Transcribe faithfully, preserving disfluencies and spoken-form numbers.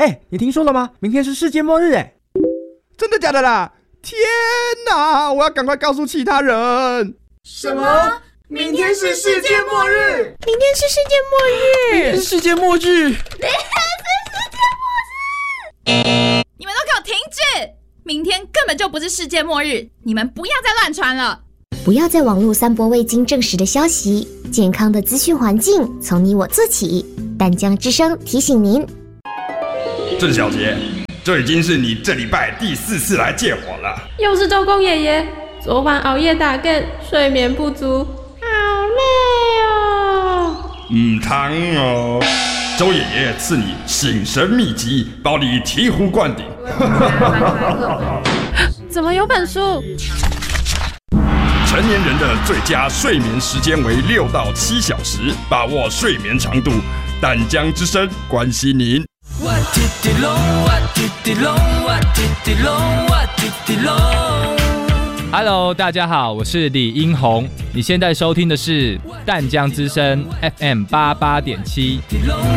哎，你听说了吗？明天是世界末日哎！ 真的假的啦？天哪！我要赶快告诉其他人。 什么？明天是世界末日？ 明天是世界末日？ 明天是世界末日？ 明天是世界末日？ 你们都给我停止！明天根本就不是世界末日，你们不要再乱传了。 不要在网络散播未经证实的消息，健康的资讯环境从你我做起。淡江之声提醒您。 郑小姐，这已经是你这礼拜第四次来借火了。 又是周公爷爷，昨晚熬夜打更，睡眠不足，好累哦。 唔汤哦，周爷爷赐你醒神秘籍，保你醍醐灌顶。 怎么有本书？ 成年人的最佳睡眠时间为六到七小时，把握睡眠长度。淡江之声关心您。 Hello， 大家好，我是李英宏。你现在收听的是淡江之声 F M 八八点七。